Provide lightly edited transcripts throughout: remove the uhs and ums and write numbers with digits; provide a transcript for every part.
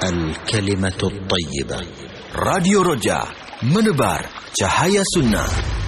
الكلمة الطيبة. Radio Roja, menebar cahaya sunnah.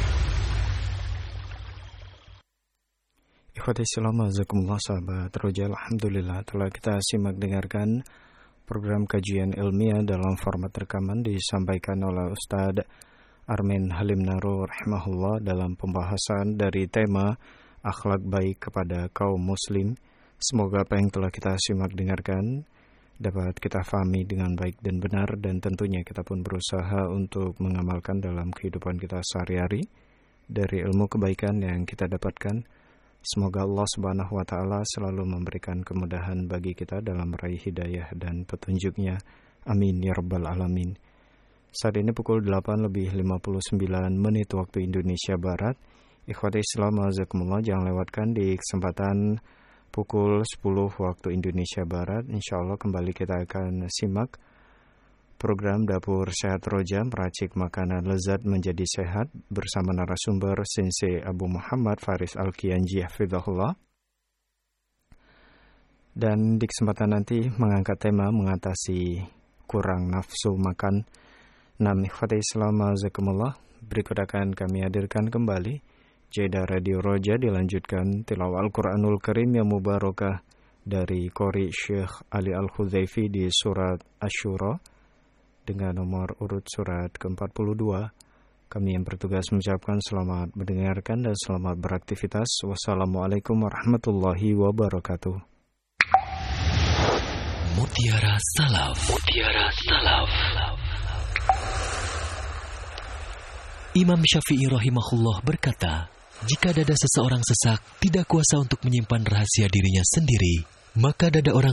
Ikhwati Islam, azakumullah sahabat Roja, alhamdulillah telah kita simak dengarkan program kajian ilmiah dalam format rekaman disampaikan oleh Ustadz Armin Halim Naru rahimahullah dalam pembahasan dari tema akhlak baik kepada kaum muslim. Semoga apa yang telah kita simak dengarkan dapat kita fahami dengan baik dan benar, dan tentunya kita pun berusaha untuk mengamalkan dalam kehidupan kita sehari-hari dari ilmu kebaikan yang kita dapatkan. Semoga Allah Subhanahu wa Ta'ala selalu memberikan kemudahan bagi kita dalam meraih hidayah dan petunjuknya. Amin ya rabbal alamin. Saat ini pukul 8:59 waktu Indonesia Barat. Ikhwati Islam azakumullah, jangan lewatkan di kesempatan pukul 10 waktu Indonesia Barat. Insya Allah kembali kita akan simak program Dapur Sehat Roja, meracik makanan lezat menjadi sehat bersama narasumber Sensei Abu Muhammad Faris Al-Kianji hafizahullah. Dan di kesempatan nanti mengangkat tema mengatasi kurang nafsu makan. Ikhwati Islam azakumullah, berikut akan kami hadirkan kembali Jeda Radio Roja, dilanjutkan tilawah Al-Quranul Karim yang mubarakah dari Qori Syekh Ali Al-Khuzaifi di surat Asy-Syura dengan nomor urut surat ke-42. Kami yang bertugas mengucapkan selamat mendengarkan dan selamat beraktivitas. Wassalamualaikum warahmatullahi wabarakatuh. Mutiara Salaf. Mutiara Salaf. Imam Syafi'i rahimahullah berkata, jika dada seseorang sesak, tidak kuasa untuk menyimpan rahasia dirinya sendiri, maka dada orang